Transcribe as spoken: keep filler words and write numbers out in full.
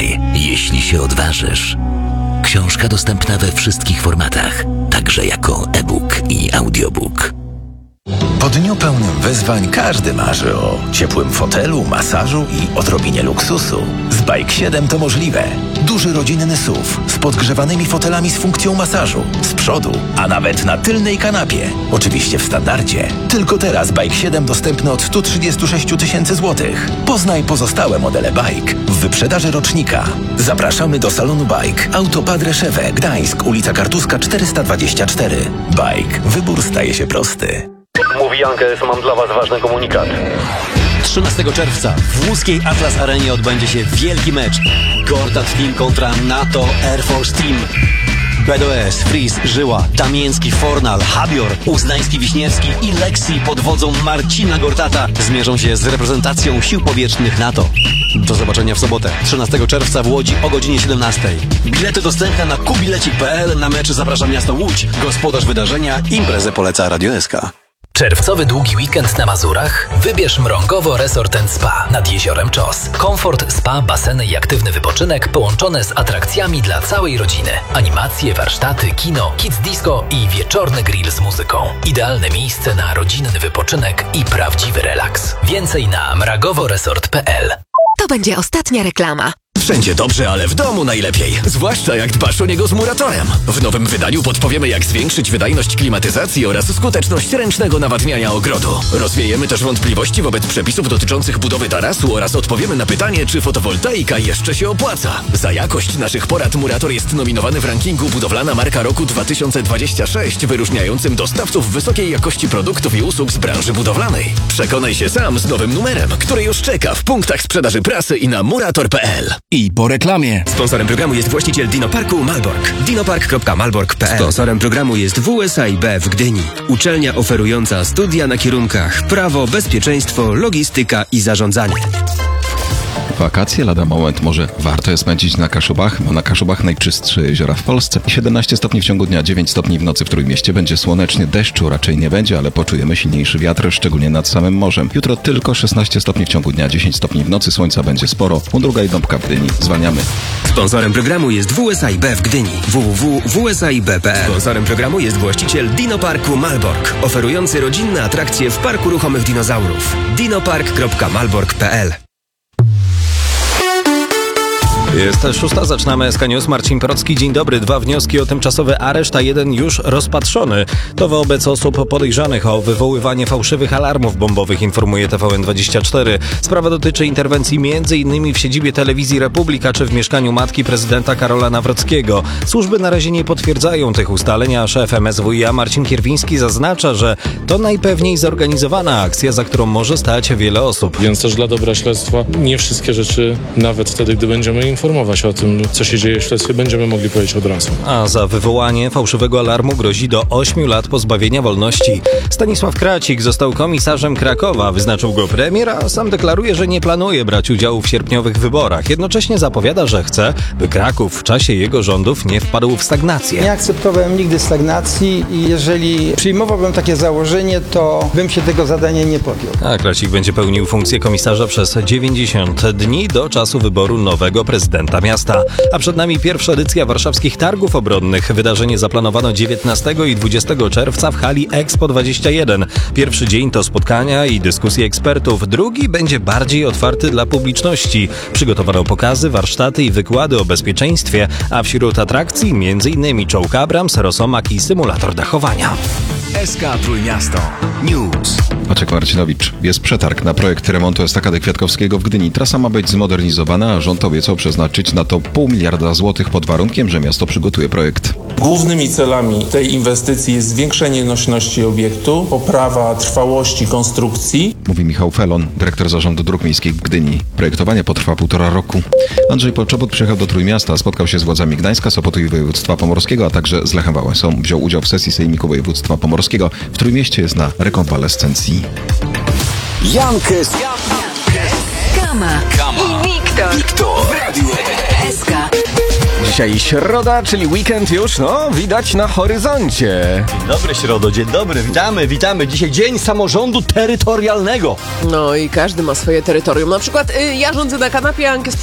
Czytaj, jeśli się odważysz. Książka dostępna we wszystkich formatach, także jako e-book i audiobook. Po dniu pełnym wyzwań każdy marzy o ciepłym fotelu, masażu i odrobinie luksusu. Z Bike siedem to możliwe. Duży rodzinny S U V z podgrzewanymi fotelami z funkcją masażu. Z przodu, a nawet na tylnej kanapie. Oczywiście w standardzie. Tylko teraz Bike siedem dostępny od sto trzydzieści sześć tysięcy złotych. Poznaj pozostałe modele Bike w wyprzedaży rocznika. Zapraszamy do salonu Bike. Auto Padre Szewę, Gdańsk, ulica Kartuska czterysta dwadzieścia cztery. Bike. Wybór staje się prosty. Mówi Jankes, mam dla Was ważny komunikat. trzynastego czerwca w łódzkiej Atlas Arenie odbędzie się wielki mecz. Gortat Team kontra NATO Air Force Team. B D S, Fris, Żyła, Damięcki, Fornal, Habior, Uznański, Wiśniewski i Lexi pod wodzą Marcina Gortata zmierzą się z reprezentacją sił powietrznych NATO. Do zobaczenia w sobotę, trzynastego czerwca w Łodzi o godzinie siedemnastej. Bilety dostępne na kubilecik kropka p l. Na mecz zaprasza miasto Łódź. Gospodarz wydarzenia, imprezę poleca Radio S K. Czerwcowy długi weekend na Mazurach? Wybierz Mrągowo Resort and Spa nad jeziorem Czos. Komfort, spa, baseny i aktywny wypoczynek połączone z atrakcjami dla całej rodziny. Animacje, warsztaty, kino, kids disco i wieczorny grill z muzyką. Idealne miejsce na rodzinny wypoczynek i prawdziwy relaks. Więcej na mragoworesort kropka p l. To będzie ostatnia reklama. Wszędzie dobrze, ale w domu najlepiej. Zwłaszcza jak dbasz o niego z Muratorem. W nowym wydaniu podpowiemy, jak zwiększyć wydajność klimatyzacji oraz skuteczność ręcznego nawadniania ogrodu. Rozwiejemy też wątpliwości wobec przepisów dotyczących budowy tarasu oraz odpowiemy na pytanie, czy fotowoltaika jeszcze się opłaca. Za jakość naszych porad Murator jest nominowany w rankingu Budowlana Marka Roku dwa tysiące dwudziestego szóstego, wyróżniającym dostawców wysokiej jakości produktów i usług z branży budowlanej. Przekonaj się sam z nowym numerem, który już czeka w punktach sprzedaży prasy i na murator kropka p l. I po reklamie. Sponsorem programu jest właściciel Dinoparku Malbork. dinopark kropka malbork kropka p l. Sponsorem programu jest W S A I B w Gdyni. Uczelnia oferująca studia na kierunkach prawo, bezpieczeństwo, logistyka i zarządzanie. Wakacje lada moment może warto je spędzić na Kaszubach, bo na Kaszubach najczystsze jeziora w Polsce. siedemnaście stopni w ciągu dnia, dziewięć stopni w nocy w Trójmieście. Będzie słonecznie, deszczu raczej nie będzie, ale poczujemy silniejszy wiatr, szczególnie nad samym morzem. Jutro tylko szesnaście stopni w ciągu dnia, dziesięć stopni w nocy, słońca będzie sporo. Mundruga i Dąbka w Gdyni. Zwalniamy. Sponsorem programu jest W S A I B w Gdyni. w w w kropka w s a i b kropka p l. Sponsorem programu jest właściciel Dinoparku Malbork, oferujący rodzinne atrakcje w Parku Ruchomych Dinozaurów. dinopark kropka malbork kropka p l. Jest szósta, zaczynamy S K News. Marcin Procki, dzień dobry. Dwa wnioski o tymczasowy areszt, a jeden już rozpatrzony. To wobec osób podejrzanych o wywoływanie fałszywych alarmów bombowych, informuje T V N dwadzieścia cztery. Sprawa dotyczy interwencji między innymi w siedzibie Telewizji Republika czy w mieszkaniu matki prezydenta Karola Nawrockiego. Służby na razie nie potwierdzają tych ustaleń, a szef M S W i A Marcin Kierwiński zaznacza, że to najpewniej zorganizowana akcja, za którą może stać wiele osób. Więc też dla dobra śledztwa nie wszystkie rzeczy, nawet wtedy, gdy będziemy informować, informować o tym, co się dzieje w śledztwie, będziemy mogli powiedzieć od razu. A za wywołanie fałszywego alarmu grozi do ośmiu lat pozbawienia wolności. Stanisław Kracik został komisarzem Krakowa. Wyznaczył go premier, a sam deklaruje, że nie planuje brać udziału w sierpniowych wyborach. Jednocześnie zapowiada, że chce, by Kraków w czasie jego rządów nie wpadł w stagnację. Nie akceptowałem nigdy stagnacji i jeżeli przyjmowałbym takie założenie, to bym się tego zadania nie podjął. A Kracik będzie pełnił funkcję komisarza przez dziewięćdziesiąt dni do czasu wyboru nowego prezydenta miasta. A przed nami pierwsza edycja warszawskich targów obronnych. Wydarzenie zaplanowano dziewiętnastego i dwudziestego czerwca w hali Expo dwadzieścia jeden. Pierwszy dzień to spotkania i dyskusje ekspertów. Drugi będzie bardziej otwarty dla publiczności. Przygotowano pokazy, warsztaty i wykłady o bezpieczeństwie, a wśród atrakcji m.in. czołg Abrams, Rosomak i symulator dachowania. S K Trójmiasto News. Maciek Marcinowicz. Jest przetarg na projekt remontu Estakady Kwiatkowskiego w Gdyni. Trasa ma być zmodernizowana, a rząd obiecał przeznaczyć na to pół miliarda złotych pod warunkiem, że miasto przygotuje projekt. Głównymi celami tej inwestycji jest zwiększenie nośności obiektu, poprawa trwałości konstrukcji. Mówi Michał Felon, dyrektor Zarządu Dróg Miejskich w Gdyni. Projektowanie potrwa półtora roku. Andrzej Polczobut przyjechał do Trójmiasta, spotkał się z władzami Gdańska, Sopotu i województwa pomorskiego, a także z Lechem Wałęsą. Wziął udział w sesji Sejmiku Województwa Pomorskiego. W Trójmieście jest na rekonwalescencji. Jankes, Kama, Kama i Wiktor, Wiktor. w Radiu S K. Dzisiaj środa, czyli weekend już, no, widać na horyzoncie. Dzień dobry, środo, dzień dobry, witamy, witamy. Dzisiaj Dzień Samorządu Terytorialnego. No i każdy ma swoje terytorium. Na przykład y, ja rządzę na kanapie, a Jankes